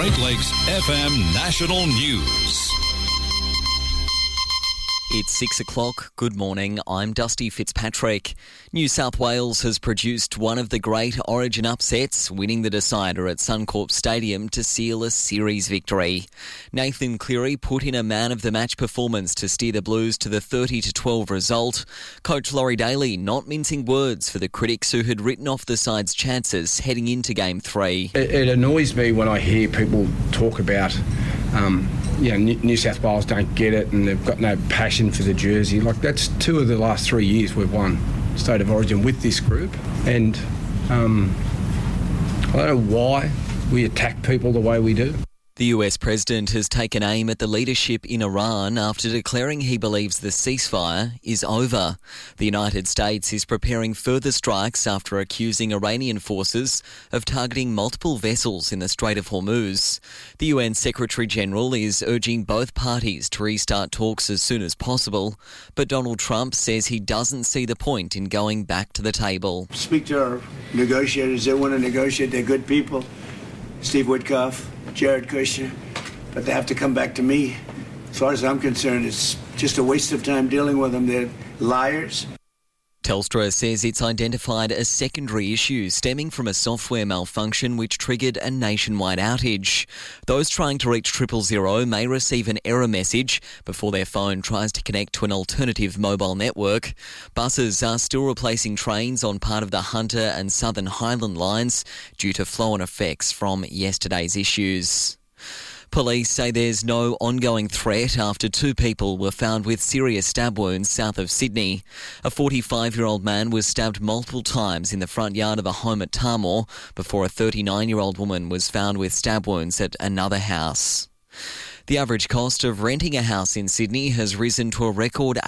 Great Lakes FM National News. It's 6 o'clock. Good morning. I'm Dusty Fitzpatrick. New South Wales has produced one of the great Origin upsets, winning the decider at Suncorp Stadium to seal a series victory. Nathan Cleary put in a man-of-the-match performance to steer the Blues to the 30-12 result. Coach Laurie Daly not mincing words for the critics who had written off the side's chances heading into Game 3. It annoys me when I hear people talk about New South Wales don't get it and they've got no passion for the jersey. Like, that's 2 of the last 3 years we've won State of Origin with this group. And I don't know why we attack people the way we do. The US President has taken aim at the leadership in Iran after declaring he believes the ceasefire is over. The United States is preparing further strikes after accusing Iranian forces of targeting multiple vessels in the Strait of Hormuz. The UN Secretary-General is urging both parties to restart talks as soon as possible, but Donald Trump says he doesn't see the point in going back to the table. Speak to our negotiators. They want to negotiate. They're good people. Steve Witkoff, Jared Kushner, but they have to come back to me. As far as I'm concerned, it's just a waste of time dealing with them. They're liars. Telstra says it's identified a secondary issue stemming from a software malfunction which triggered a nationwide outage. Those trying to reach 000 may receive an error message before their phone tries to connect to an alternative mobile network. Buses are still replacing trains on part of the Hunter and Southern Highland lines due to flow-on effects from yesterday's issues. Police say there's no ongoing threat after 2 people were found with serious stab wounds south of Sydney. A 45-year-old man was stabbed multiple times in the front yard of a home at Tarmore before a 39-year-old woman was found with stab wounds at another house. The average cost of renting a house in Sydney has risen to a record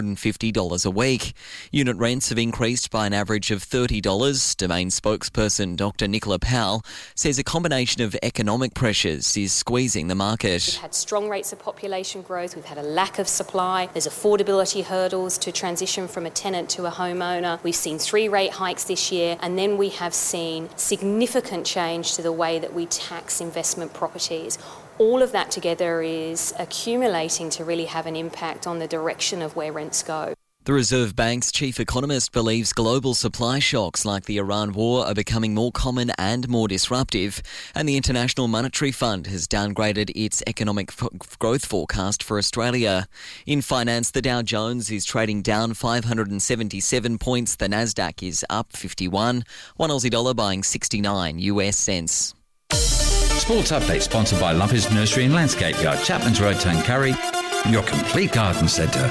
$850 a week. Unit rents have increased by an average of $30. Domain spokesperson Dr Nicola Powell says a combination of economic pressures is squeezing the market. We've had strong rates of population growth, we've had a lack of supply, there's affordability hurdles to transition from a tenant to a homeowner. We've seen 3 rate hikes this year, and then we have seen significant change to the way that we tax investment properties. All of that together is accumulating to really have an impact on the direction of where rents go. The Reserve Bank's chief economist believes global supply shocks like the Iran war are becoming more common and more disruptive, and the International Monetary Fund has downgraded its economic growth forecast for Australia. In finance, the Dow Jones is trading down 577 points, the Nasdaq is up 51, one Aussie dollar buying 69 US cents. Sports Update sponsored by Lumpers Nursery and Landscape Yard, Chapman's Road, Tuncurry, your complete garden centre.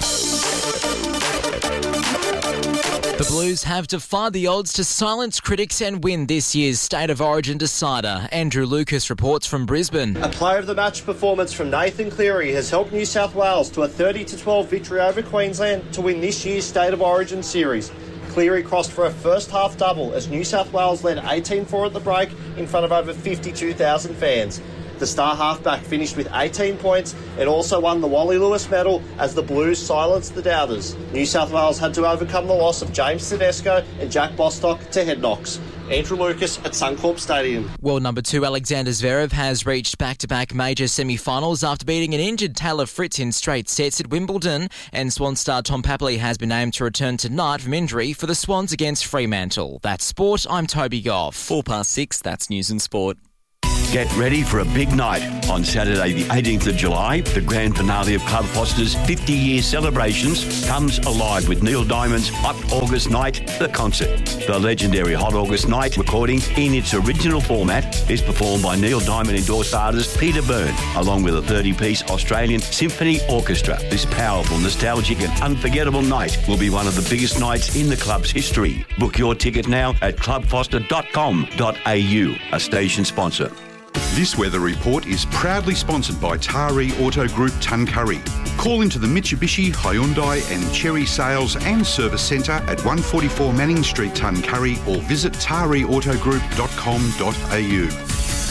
The Blues have defied the odds to silence critics and win this year's State of Origin decider. Andrew Lucas reports from Brisbane. A player of the match performance from Nathan Cleary has helped New South Wales to a 30-12 victory over Queensland to win this year's State of Origin series. Cleary crossed for a first half double as New South Wales led 18-4 at the break in front of over 52,000 fans. The star halfback finished with 18 points and also won the Wally Lewis medal as the Blues silenced the doubters. New South Wales had to overcome the loss of James Tedesco and Jack Bostock to head knocks. Andrew Lucas at Suncorp Stadium. World number 2 Alexander Zverev has reached back-to-back major semi-finals after beating an injured Taylor Fritz in straight sets at Wimbledon, and Swan star Tom Papley has been named to return tonight from injury for the Swans against Fremantle. That's sport. I'm Toby Goff. 6:04, that's news and sport. Get ready for a big night. On Saturday the 18th of July, the grand finale of Club Foster's 50-year celebrations comes alive with Neil Diamond's Hot August Night, the concert. The legendary Hot August Night recording in its original format is performed by Neil Diamond endorsed artist Peter Byrne, along with a 30-piece Australian symphony orchestra. This powerful, nostalgic and unforgettable night will be one of the biggest nights in the club's history. Book your ticket now at clubfoster.com.au, a station sponsor. This weather report is proudly sponsored by Taree Auto Group Tuncurry. Call into the Mitsubishi, Hyundai and Chery Sales and Service Centre at 144 Manning Street, Tuncurry, or visit tareautogroup.com.au.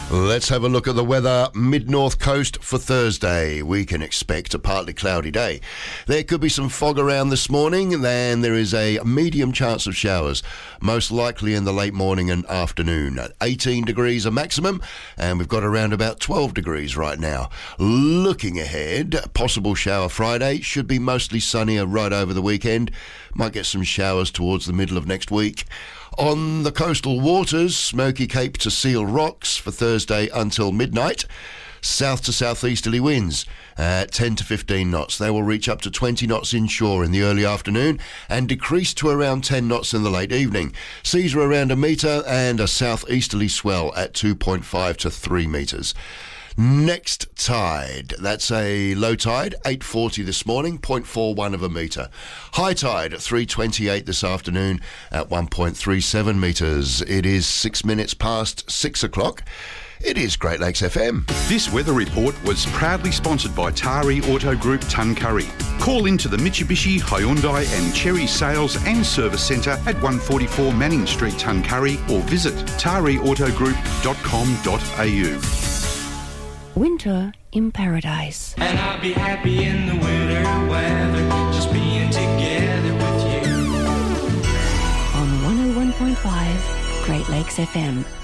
Let's have a look at the weather. Mid-North Coast for Thursday. We can expect a partly cloudy day. There could be some fog around this morning, then there is a medium chance of showers, most likely in the late morning and afternoon. 18 degrees a maximum, and we've got around about 12 degrees right now. Looking ahead, possible shower Friday, should be mostly sunnier right over the weekend. Might get some showers towards the middle of next week. On the coastal waters, Smoky Cape to Seal Rocks for Thursday until midnight. South to southeasterly winds at 10 to 15 knots. They will reach up to 20 knots inshore in the early afternoon and decrease to around 10 knots in the late evening. Seas are around a metre and a southeasterly swell at 2.5 to 3 metres. Next tide, that's a low tide, 8:40 this morning, 0.41 of a metre. High tide at 3:28 this afternoon at 1.37 metres. It is 6 minutes past 6 o'clock. It is Great Lakes FM. This weather report was proudly sponsored by Tari Auto Group Tuncurry. Call into the Mitsubishi, Hyundai and Cherry Sales and Service Centre at 144 Manning Street, Tuncurry, or visit tariautogroup.com.au. Winter in Paradise. And I'll be happy in the winter weather, just being together with you. On 101.5 Great Lakes FM.